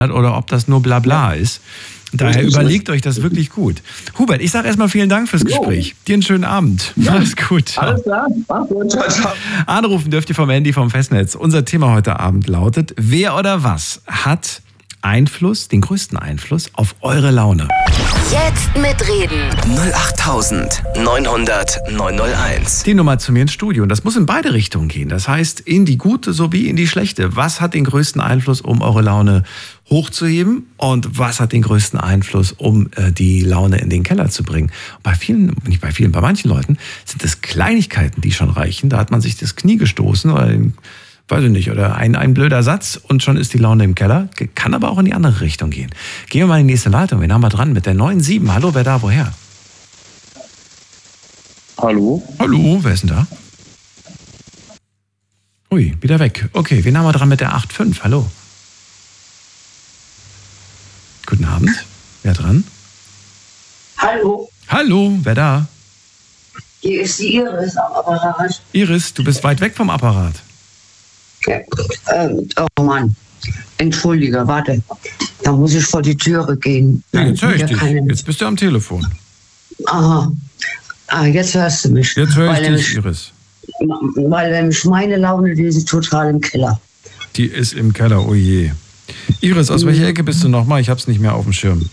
oder ob das nur Blabla ist. Daher überlegt euch das wirklich gut. Hubert, ich sage erstmal vielen Dank fürs Gespräch. Dir einen schönen Abend. Ja. Mach's gut. Alles klar. Mach's gut. Ciao, ciao. Anrufen dürft ihr vom Handy vom Festnetz. Unser Thema heute Abend lautet: Wer oder was hat Einfluss, den größten Einfluss auf eure Laune? Jetzt mitreden. 08900 901. Die Nummer zu mir ins Studio. Und das muss in beide Richtungen gehen. Das heißt, in die gute sowie in die schlechte. Was hat den größten Einfluss, um eure Laune hochzuheben? Und was hat den größten Einfluss, um die Laune in den Keller zu bringen? Bei vielen, nicht bei vielen, bei manchen Leuten sind es Kleinigkeiten, die schon reichen. Da hat man sich das Knie gestoßen oder weiß ich nicht, oder ein blöder Satz und schon ist die Laune im Keller. Kann aber auch in die andere Richtung gehen. Gehen wir mal in die nächste Leitung. Wen haben wir dran mit der 97? Hallo, wer da, woher? Hallo? Hallo, wer ist denn da? Ui, wieder weg. Okay, wen haben wir dran mit der 85? Hallo. Guten Abend. Wer dran? Hallo, Hallo, wer da? hier ist die Iris am Apparat. Iris, du bist weit weg vom Apparat. Ja, oh Mann, entschuldige, warte. Da muss ich vor die Türe gehen. Ja, jetzt höre ich dich. Keine... Jetzt bist du am Telefon. Aha. Jetzt hörst du mich. Jetzt höre ich dich, Iris. Weil nämlich meine Laune, die ist total im Keller. Die ist im Keller, oh je. Iris, aus welcher Ecke bist du nochmal? Ich hab's nicht mehr auf dem Schirm.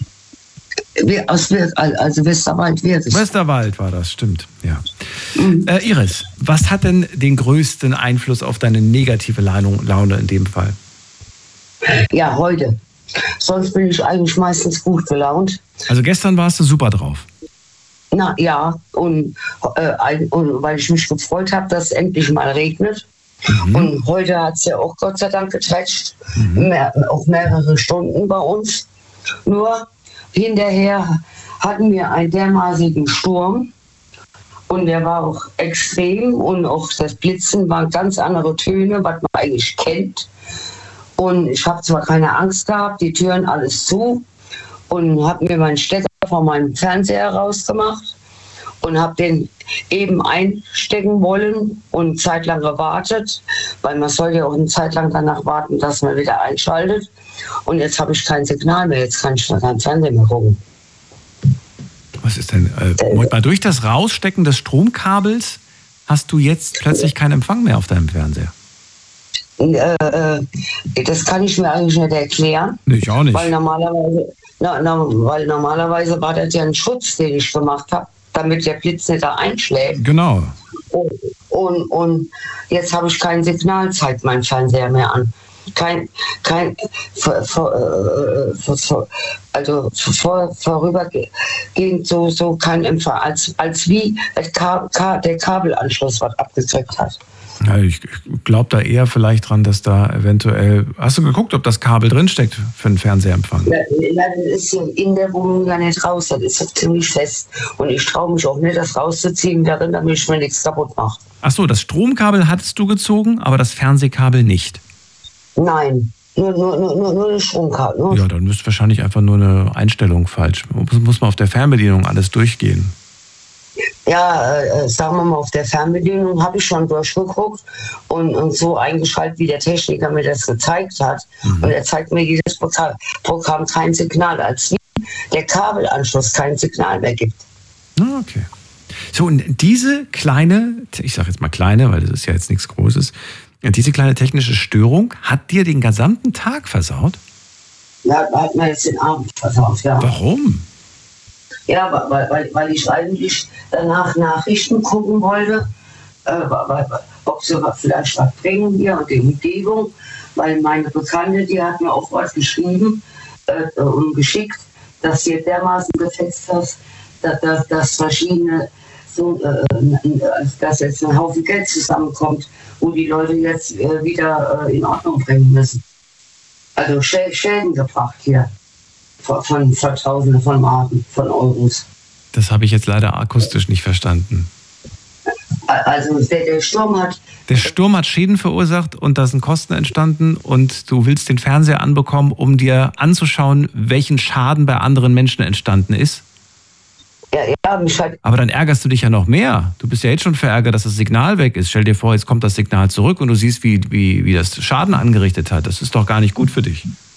Also Westerwald wirklich. Westerwald war das, stimmt. Ja. Iris, was hat denn den größten Einfluss auf deine negative Laune in dem Fall? Ja, heute. Sonst bin ich eigentlich meistens gut gelaunt. Also gestern warst du super drauf. Na ja, und weil ich mich gefreut habe, dass es endlich mal regnet. Und heute hat es ja auch Gott sei Dank geträtscht. Auch mehrere Stunden bei uns. Nur hinterher hatten wir einen dermaßigen Sturm und der war auch extrem und auch das Blitzen waren ganz andere Töne, was man eigentlich kennt. Und ich habe zwar keine Angst gehabt, die Türen alles zu und habe mir meinen Stecker von meinem Fernseher rausgemacht und habe den eben einstecken wollen und zeitlang gewartet, weil man soll ja auch eine Zeit lang danach warten, dass man wieder einschaltet. Und jetzt habe ich kein Signal mehr, jetzt kann ich noch kein Fernsehen mehr gucken. Was ist denn, mal durch das Rausstecken des Stromkabels hast du jetzt plötzlich keinen Empfang mehr auf deinem Fernseher? Das kann ich mir eigentlich nicht erklären. Nee, ich auch nicht. Weil normalerweise war das ja ein Schutz, den ich gemacht habe, damit der Blitz nicht da einschlägt. Genau. Und jetzt habe ich kein Signal, zeigt mein Fernseher mehr an. Vorübergehend so kein Empfang, als wie der Kabelanschluss was abgezwickt hat. Ja, ich glaube da eher vielleicht dran, dass da eventuell... Hast du geguckt, ob das Kabel drinsteckt für einen Fernseherempfang? Ja, das ist in der Wohnung ja nicht raus, das ist ziemlich fest. Und ich traue mich auch nicht, das rauszuziehen, damit ich mir nichts kaputt mache. Ach so, das Stromkabel hattest du gezogen, aber das Fernsehkabel nicht? Nein, nur das Stromkabel. Nur. Ja, dann ist wahrscheinlich einfach nur eine Einstellung falsch. Muss man auf der Fernbedienung alles durchgehen. Ja, sagen wir mal, auf der Fernbedienung habe ich schon durchgeguckt und so eingeschaltet, wie der Techniker mir das gezeigt hat. Und er zeigt mir jedes Programm kein Signal, als wie der Kabelanschluss kein Signal mehr gibt. Okay. So, und diese kleine, ich sage jetzt mal kleine, weil das ist ja jetzt nichts Großes, diese kleine technische Störung hat dir den gesamten Tag versaut? Ja, hat mir jetzt den Abend versaut, ja. Warum? Ja, weil ich eigentlich danach Nachrichten gucken wollte, ob sie vielleicht was bringen hier und die Umgebung, weil meine Bekannte, die hat mir auch was geschrieben und geschickt, dass sie dermaßen gefetzt hast, dass verschiedene, dass jetzt ein Haufen Geld zusammenkommt, wo die Leute jetzt wieder in Ordnung bringen müssen. Also Schäden gebracht hier. Von Tausenden von Marken, von Euros. Das habe ich jetzt leider akustisch nicht verstanden. Also der Sturm hat... Der Sturm hat Schäden verursacht und da sind Kosten entstanden und du willst den Fernseher anbekommen, um dir anzuschauen, welchen Schaden bei anderen Menschen entstanden ist? Ja, mich halt... Aber dann ärgerst du dich ja noch mehr. Du bist ja jetzt schon verärgert, dass das Signal weg ist. Stell dir vor, jetzt kommt das Signal zurück und du siehst, wie das Schaden angerichtet hat. Das ist doch gar nicht gut für dich.